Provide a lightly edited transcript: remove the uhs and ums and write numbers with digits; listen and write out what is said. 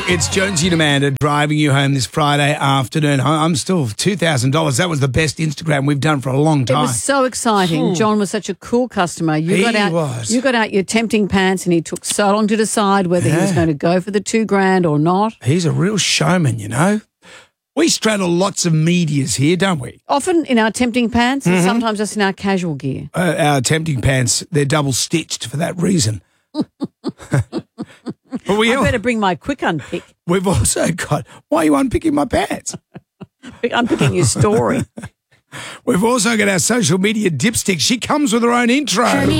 It's Jonesy and Amanda driving you home this Friday afternoon. I'm still $2,000. That was the best Instagram we've done for a long time. It was so exciting. John was such a cool customer. You got out your tempting pants, and he took so long to decide whether he was going to go for the $2,000 or not. He's a real showman, you know. We straddle lots of medias here, don't we? Often in our tempting pants and sometimes just in our casual gear. Our tempting pants, they're double stitched for that reason. But I better bring my quick unpick. We've also got, why are you unpicking my pants? Unpicking your story. We've also got our social media dipstick. She comes with her own intro.